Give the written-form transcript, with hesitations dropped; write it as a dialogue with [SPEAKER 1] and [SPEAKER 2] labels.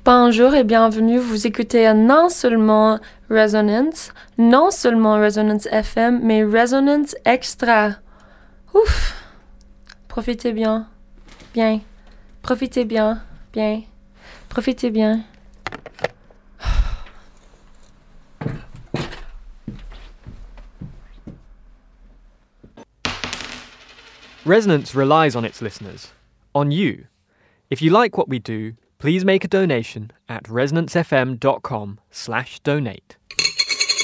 [SPEAKER 1] Bonjour et bienvenue. Vous écoutez non seulement Resonance FM, mais Resonance Extra. Ouf! Profitez bien. Bien. Profitez bien. Bien. Profitez bien.
[SPEAKER 2] Resonance relies on its listeners, on you. If you like what we do, please make a donation at resonancefm.com/donate.